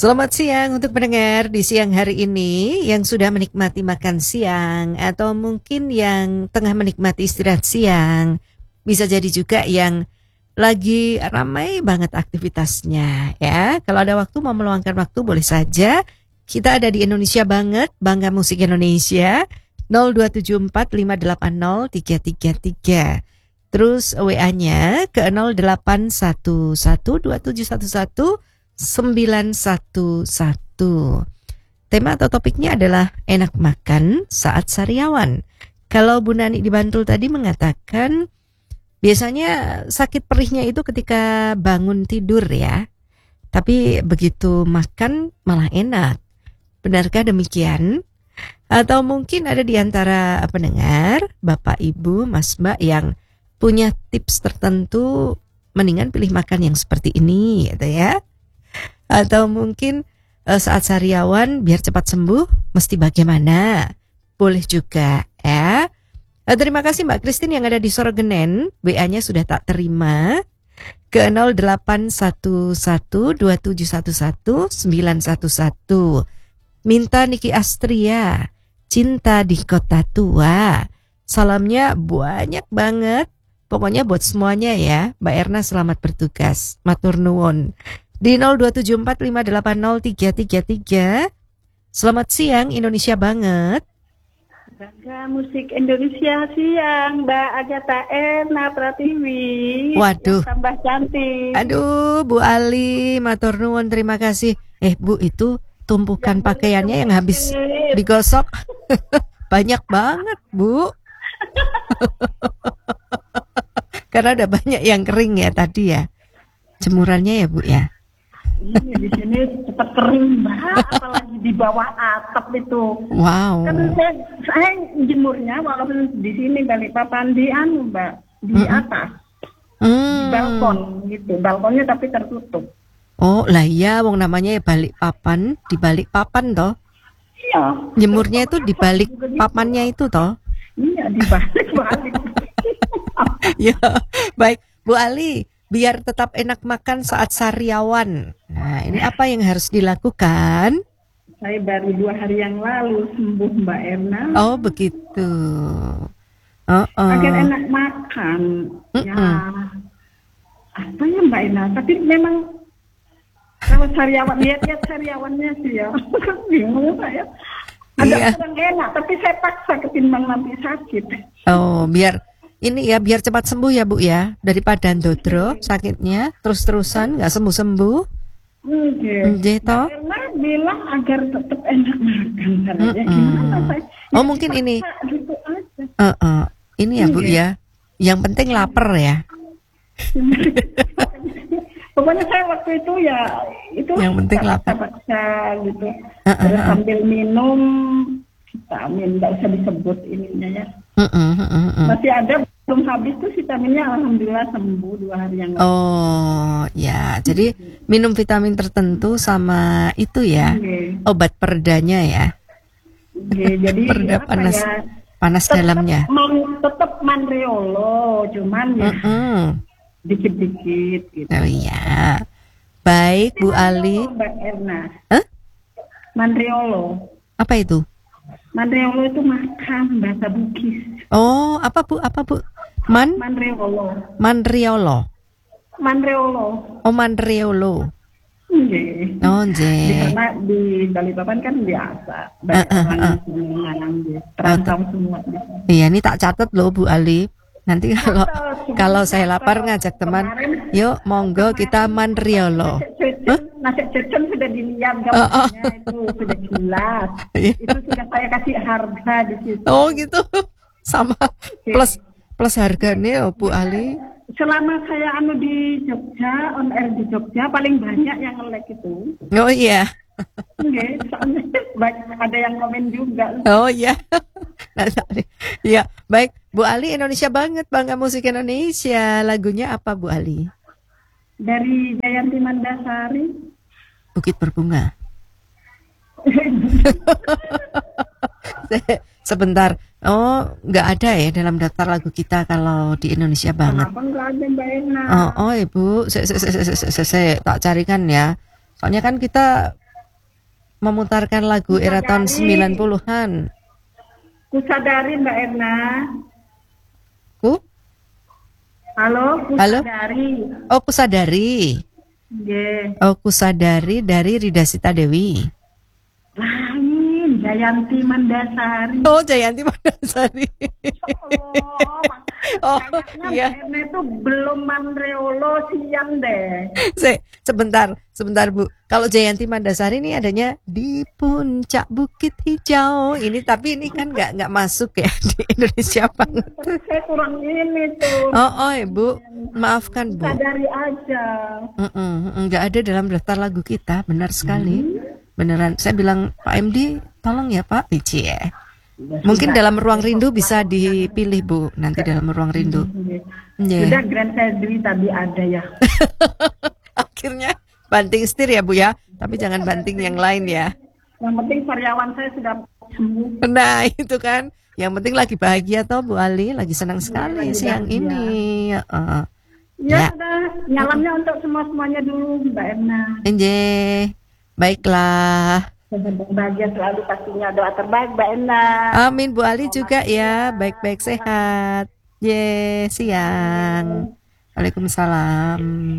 Selamat siang untuk pendengar di siang hari ini yang sudah menikmati makan siang atau mungkin yang tengah menikmati istirahat siang. Bisa jadi juga yang lagi ramai banget aktivitasnya ya. Kalau ada waktu mau meluangkan waktu boleh saja. Kita ada di Indonesia banget, Bangga Musik Indonesia 02745803333. Terus WA-nya ke 08112711 911. Tema atau topiknya adalah enak makan saat sariawan. Kalau Bu Nani di Bantul tadi mengatakan biasanya sakit perihnya itu ketika bangun tidur ya. Tapi begitu makan malah enak. Benarkah demikian? Atau mungkin ada di antara pendengar, Bapak, Ibu, Mas, Mbak yang punya tips tertentu mendingan pilih makan yang seperti ini gitu ya. Atau mungkin saat sariawan biar cepat sembuh mesti bagaimana? Boleh juga ya. Terima kasih Mbak Christine yang ada di Sorogenen. WA-nya sudah tak terima ke 08112711 911. Minta Niki Astria, cinta di kota tua. Salamnya banyak banget. Pokoknya buat semuanya ya. Mbak Erna selamat bertugas. Matur nuwun. Di 02745803333. Selamat siang Indonesia banget. Bangga Musik Indonesia siang, Mbak Agatha Erna Pratiwi. Waduh. Tambah cantik. Aduh, Bu Ali, matur nuwun, terima kasih. Bu, itu tumpukan pakaiannya yang habis digosok banyak banget, Bu. Karena ada banyak yang kering ya tadi ya. Jemurannya ya, Bu ya. Ini di sini cepat kering, Mbak, apalagi di bawah atap itu. Wow. Kan saya jemurnya walaupun di sini Balikpapan di Mbak, di atas. Di balkon gitu. Balkonnya tapi tertutup. Oh, lah iya wong namanya ya Balikpapan, di balik papan toh. Iya. Jemurnya itu di balik papannya itu toh. Iya, di balik. Ya, baik Bu Ali. Biar tetap enak makan saat sariawan. Nah, ini apa yang harus dilakukan? Saya baru 2 hari yang lalu sembuh, Mbak Erna. Oh, begitu. Agar enak makan. Ya, apa ya Mbak Erna? Tapi memang kalau sariawan, lihat sariawannya sih ya. Bingung saya. Ada kurang enak, tapi saya paksa ketimbang nanti sakit. Oh, biar cepat sembuh ya Bu ya, daripada ndodro sakitnya terus-terusan nggak sembuh-sembuh. Nggih toh. Karena bilang agar tetap enak makan caranya gimana saya. Oh, mungkin ini. Gitu aja. Ini ya Bu ya. Yang penting lapar ya. Pokoknya saya waktu itu ya itu yang penting lapar. Paksa gitu. Terus sambil minum vitamin, nggak usah disebut ininya ya. Masih ada belum habis tuh vitaminnya, alhamdulillah sembuh 2 hari yang lalu. Oh ya, jadi minum vitamin tertentu sama itu ya, obat peredanya ya. Jadi pereda panas dalamnya. Tetap Manreolo, cuman ya dikit-dikit gitu. Oh iya, baik Bu Ali. Mbak Erna. Manreolo. Apa itu? Manreolo itu makan bahasa Bugis. Oh, apa Bu? Manreolo. Oh, Manreolo. Nggih. Oh, nggih. Karena di Balikpapan kan biasa. Banyak orang terantau semua. Iya, ini tak catat loh Bu Ali. Nanti kalau saya lapar ngajak teman, yuk monggo kita Manreolo. Nasi cecen sudah dilihat gambarnya itu sudah jelas. Itu sudah saya kasih harga di situ. Oh gitu, sama plus harganya Bu Ali. Selama saya di Jogja, on air di Jogja paling banyak yang nge-like itu. Oh iya. Oke, soalnya ada yang komen juga. Oh iya. Ya, baik Bu Ali, Indonesia banget, Bangga Musik Indonesia. Lagunya apa Bu Ali? Dari Jayanti Mandasari. Bukit Berbunga. Sebentar. Oh, nggak ada ya dalam daftar lagu kita kalau di Indonesia banget. Kenapa nggak ada Mbak Ena? Oh Ibu, saya tak carikan ya. Soalnya kan kita memutarkan lagu era tahun 90-an. Kusadari Mbak Erna. Halo, Kusadari. Oh, Kusadari. Yeah. Oh, Kusadari dari Rida Sita Dewi. Lain, Jayanti Mandasari. Oh, Jayanti Mandasari. Oh, iya. Mbak Erna itu belum Mandreolo siang deh. Sebentar Bu. Kalau Jayanti Mandasari ini adanya di puncak Bukit Hijau. Ini tapi ini kan nggak masuk ya di Indonesia banget. Saya kurang ini tuh. Oh Ibu, maafkan Bu. Sadari aja. Nggak ada dalam daftar lagu kita, benar sekali. Beneran. Saya bilang Pak MD, tolong ya Pak. ya. Mungkin dalam ruang rindu bisa dipilih Bu. Nanti dalam ruang rindu. Sudah Grand Fedri tadi ada ya. Akhirnya banting setir ya Bu ya. Tapi jangan banting yang lain ya. Yang penting karyawan saya sudah sembuh. Nah itu kan. Yang penting lagi bahagia toh Bu Ali. Lagi senang sekali siang ini. Ya sudah. Nyalamnya untuk semuanya dulu Mbak Erna. Baiklah. Bahagia selalu pastinya, doa terbaik Mbak Erna. Amin Bu Ali juga ya. Baik-baik sehat. Siang. Waalaikumsalam.